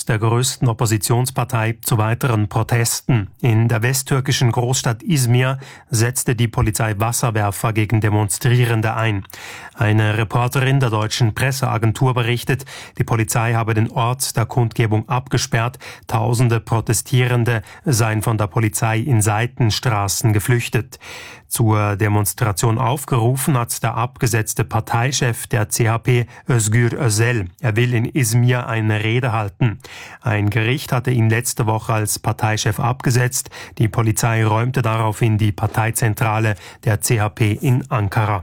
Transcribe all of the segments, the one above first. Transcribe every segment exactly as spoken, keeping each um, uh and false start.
der größten Oppositionspartei, zu weiteren Protesten. In der westtürkischen Großstadt Izmir setzte die Polizei Wasserwerfer gegen Demonstrierende ein. Eine Reporterin der deutschen Presseagentur berichtet, die Polizei habe den Ort der Kundgebung abgesperrt. Tausende Protestierende seien von der Polizei in Seitenstraßen geflüchtet. Zur Demonstration aufgerufen hat der abgesetzte Parteichef der C H P, Özgür Özel. Er will in Izmir eine Rede halten. Ein Gericht hatte ihn letzte Woche als Parteichef abgesetzt. Die Polizei räumte daraufhin die Parteizentrale der C H P in Ankara.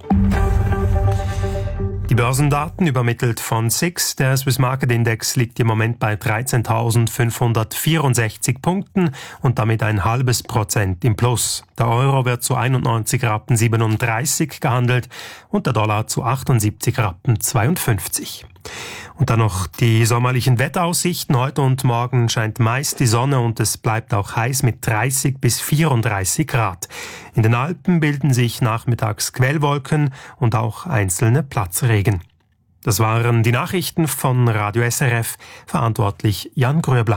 Die Börsendaten übermittelt von S I X. Der Swiss Market Index liegt im Moment bei dreizehntausendfünfhundertvierundsechzig Punkten und damit ein halbes Prozent im Plus. Der Euro wird zu einundneunzig Rappen siebenunddreißig gehandelt und der Dollar zu achtundsiebzig Rappen zweiundfünfzig. Und dann noch die sommerlichen Wetteraussichten. Heute und morgen scheint meist die Sonne und es bleibt auch heiß mit dreißig bis vierunddreißig Grad. In den Alpen bilden sich nachmittags Quellwolken und auch einzelne Platzregen. Das waren die Nachrichten von Radio S R F, verantwortlich Jan Gröbler.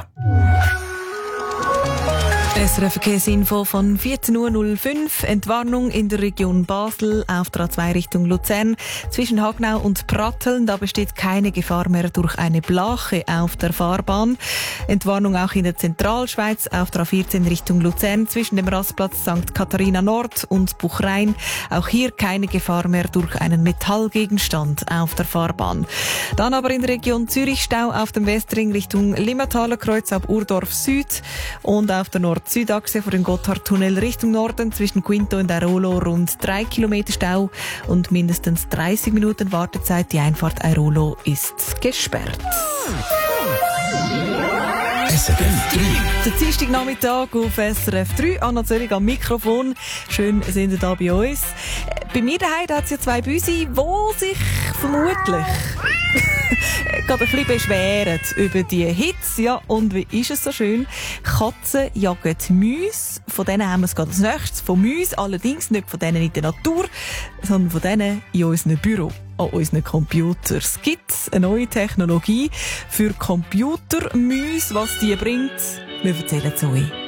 S R F Verkehrsinfo von vierzehn Uhr null fünf. Entwarnung in der Region Basel auf der A zwei Richtung Luzern. Zwischen Hagnau und Pratteln, da besteht keine Gefahr mehr durch eine Blache auf der Fahrbahn. Entwarnung auch in der Zentralschweiz auf der A vierzehn Richtung Luzern. Zwischen dem Rastplatz Sankt Katharina Nord und Buchrein. Auch hier keine Gefahr mehr durch einen Metallgegenstand auf der Fahrbahn. Dann aber in der Region Zürich Stau auf dem Westring Richtung Limmathaler Kreuz ab Urdorf Süd und auf der Nord Südachse vor dem Gotthardtunnel Richtung Norden zwischen Quinto und Airolo rund drei Kilometer Stau und mindestens dreißig Minuten Wartezeit. Die Einfahrt Airolo ist gesperrt. S R F drei. Der Dienstagnachmittag auf S R F drei. Anna Zöllig am Mikrofon. Schön sind ihr da bei uns. Bei mir daheim hat es ja zwei Büsi, die sich vermutlich gerade ein bisschen beschweren über die Hitze. Ja, und wie ist es so schön? Katzen jagen Mäuse. Von denen haben wir es gerade als nächstes. Von Mäusen, allerdings nicht von denen in der Natur, sondern von denen in unserem Büro, an unseren Computern. Es gibt eine neue Technologie für Computermäuse. Was die bringt, wir erzählen es euch.